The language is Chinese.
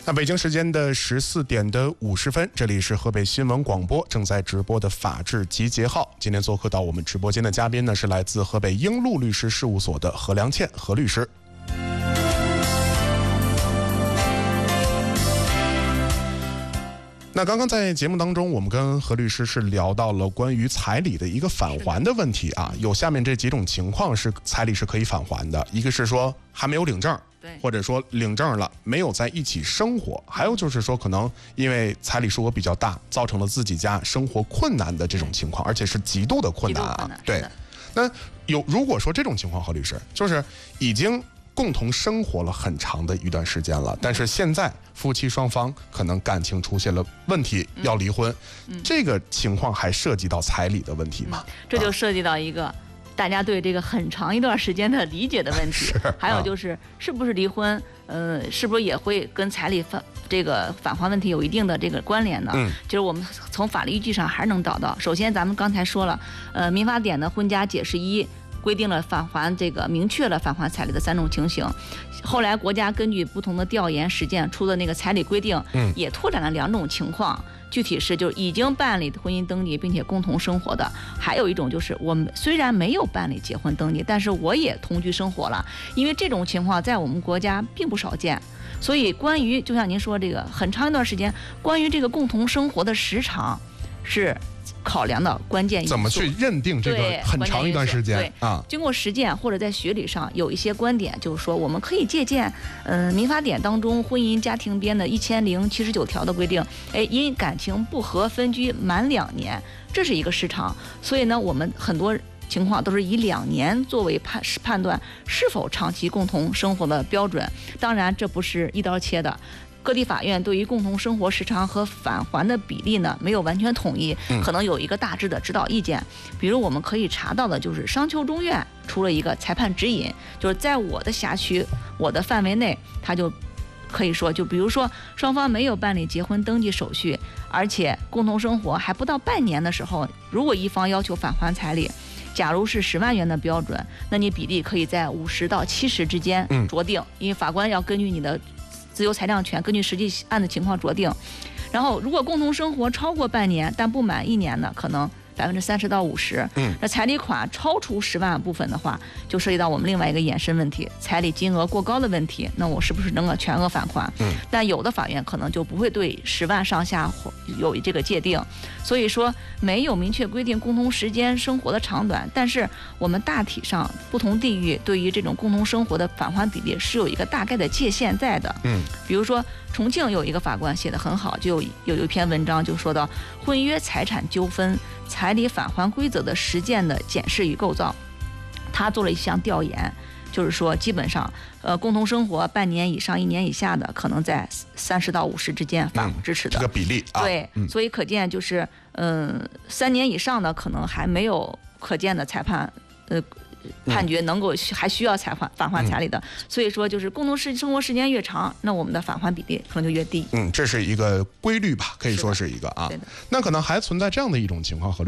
那北京时间的14:50，这里是河北新闻广播正在直播的法治集结号。今天做客到我们直播间的嘉宾呢，是来自河北英路律师事务所的何良倩何律师。那刚刚在节目当中，我们跟何律师是聊到了关于彩礼的一个返还的问题啊，有下面这几种情况是彩礼是可以返还的，一个是说还没有领证，或者说领证了没有在一起生活，还有就是说可能因为彩礼数额比较大，造成了自己家生活困难的这种情况，而且是极度的困难啊。对，那如果说这种情况，何律师就是已经共同生活了很长的一段时间了，但是现在夫妻双方可能感情出现了问题，要离婚，这个情况还涉及到彩礼的问题吗？ 这就涉及到一个大家对这个很长一段时间的理解的问题，还有就是是不是离婚，是不是也会跟彩礼这个返还问题有一定的这个关联呢？就是我们从法律依据上还是能找到。首先，咱们刚才说了，民法典的婚家解释1规定了返还这个明确了返还彩礼的3种情形。后来国家根据不同的调研实践出的那个彩礼规定，也拓展了2种情况。具体是就是已经办理婚姻登记并且共同生活的，还有一种就是我们虽然没有办理结婚登记，但是我也同居生活了。因为这种情况在我们国家并不少见，所以关于就像您说这个很长一段时间，关于这个共同生活的时长是考量的关键因素。 怎么去认定这个很长一段时间啊？ 经过实践或者在学理上有一些观点，就是说我们可以借鉴民法典当中婚姻家庭编的1079条的规定，因感情不和分居满2年，这是一个时长。所以呢，我们很多情况都是以2年作为判断是否长期共同生活的标准。当然，这不是一刀切的。各地法院对于共同生活时长和返还的比例呢，没有完全统一，可能有一个大致的指导意见。比如我们可以查到的就是商丘中院出了一个裁判指引，就是在我的辖区、我的范围内，他就可以说，就比如说双方没有办理结婚登记手续，而且共同生活还不到半年的时候，如果一方要求返还彩礼，假如是10万元的标准，那你比例可以在50到70之间酌定，因为法官要根据你的自由裁量权，根据实际案的情况酌定。然后如果共同生活超过半年但不满1年呢，可能30%到50%。那彩礼款超出10万部分的话，就涉及到我们另外一个衍生问题，彩礼金额过高的问题，那我是不是能够全额返还？但有的法院可能就不会对10万上下有这个界定。所以说没有明确规定共同时间生活的长短，但是我们大体上不同地域对于这种共同生活的返还比例是有一个大概的界限在的。比如说重庆有一个法官写得很好，就有一篇文章就说到婚约财产纠纷彩礼返还规则的实践的检视与构造。他做了一项调研，就是说基本上共同生活半年以上1年以下的，可能在30到50之间法支持的这个比例啊。 对，所以可见就是3年以上的可能还没有可见的裁判判决能够还需要返还彩礼的。所以说就是共同生活时间越长，那我们的返还比例可能就越低。 这是一个规律吧，可以说是一个啊。那可能还存在这样的一种情况，何律师